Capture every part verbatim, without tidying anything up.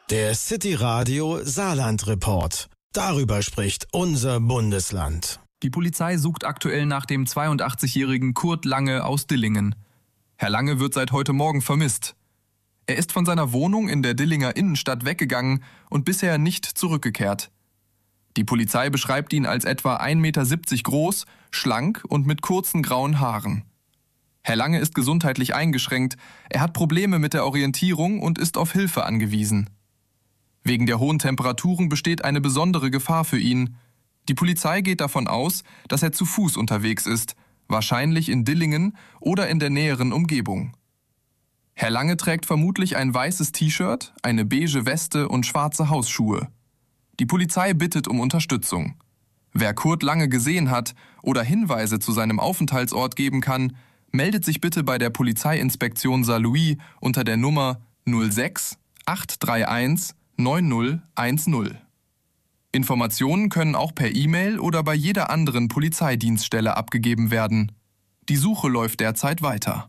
Der City Radio Saarland Report. Darüber spricht unser Bundesland. Die Polizei sucht aktuell nach dem zweiundachtzigjährigen Kurt Lange aus Dillingen. Herr Lange wird seit heute Morgen vermisst. Er ist von seiner Wohnung in der Dillinger Innenstadt weggegangen und bisher nicht zurückgekehrt. Die Polizei beschreibt ihn als etwa ein Meter siebzig groß, schlank und mit kurzen grauen Haaren. Herr Lange ist gesundheitlich eingeschränkt, er hat Probleme mit der Orientierung und ist auf Hilfe angewiesen. Wegen der hohen Temperaturen besteht eine besondere Gefahr für ihn. Die Polizei geht davon aus, dass er zu Fuß unterwegs ist, wahrscheinlich in Dillingen oder in der näheren Umgebung. Herr Lange trägt vermutlich ein weißes T-Shirt, eine beige Weste und schwarze Hausschuhe. Die Polizei bittet um Unterstützung. Wer Kurt Lange gesehen hat oder Hinweise zu seinem Aufenthaltsort geben kann, meldet sich bitte bei der Polizeiinspektion Saarlouis unter der Nummer null sechs acht drei eins neun null eins null. Informationen können auch per E-Mail oder bei jeder anderen Polizeidienststelle abgegeben werden. Die Suche läuft derzeit weiter.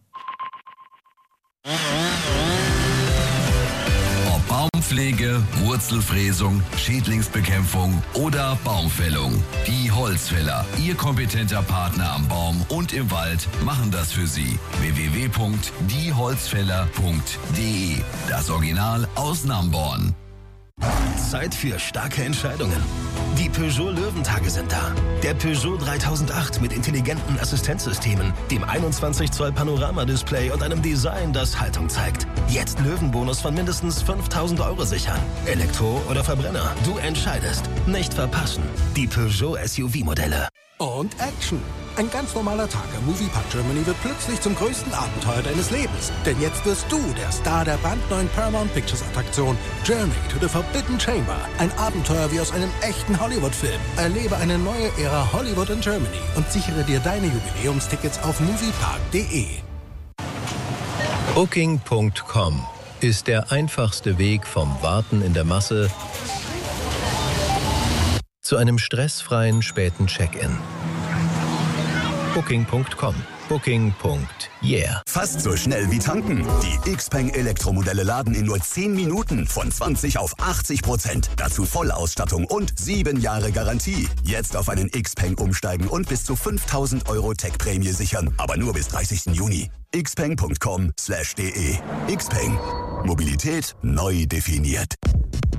Ob Baumpflege, Wurzelfräsung, Schädlingsbekämpfung oder Baumfällung. Die Holzfäller, Ihr kompetenter Partner am Baum und im Wald, machen das für Sie. w w w punkt die holzfäller punkt d e. Das Original aus Namborn. Zeit für starke Entscheidungen. Die Peugeot Löwentage sind da. Der Peugeot dreitausendacht mit intelligenten Assistenzsystemen, dem einundzwanzig Zoll Panoramadisplay und einem Design, das Haltung zeigt. Jetzt Löwenbonus von mindestens fünftausend Euro sichern. Elektro oder Verbrenner, du entscheidest. Nicht verpassen. Die Peugeot S U V-Modelle. Und Action. Ein ganz normaler Tag im Moviepark Germany wird plötzlich zum größten Abenteuer deines Lebens. Denn jetzt wirst du der Star der brandneuen Paramount Pictures Attraktion Journey to the Forbidden Chamber. Ein Abenteuer wie aus einem echten Hollywood-Film. Erlebe eine neue Ära Hollywood in Germany und sichere dir deine Jubiläumstickets auf moviepark punkt de. Booking punkt com ist der einfachste Weg vom Warten in der Masse zu einem stressfreien späten Check-in. Booking punkt com. Booking. Yeah. Fast so schnell wie tanken. Die Xpeng Elektromodelle laden in nur zehn Minuten von zwanzig auf achtzig Prozent. Dazu Vollausstattung und sieben Jahre Garantie. Jetzt auf einen Xpeng umsteigen und bis zu fünftausend Euro Tech-Prämie sichern. Aber nur bis dreißigsten Juni. xpeng punkt com slash de. Xpeng. Mobilität neu definiert.